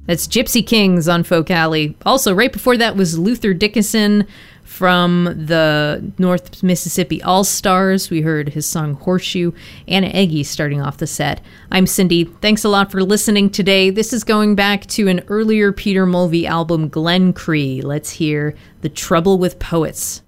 That's Gypsy Kings on Folk Alley. Also, right before that was Luther Dickinson from the North Mississippi All-Stars. We heard his song Horseshoe. Anna Eggy starting off the set. I'm Cindy. Thanks a lot for listening today. This is going back to an earlier Peter Mulvey album, Glen Cree. Let's hear The Trouble with Poets.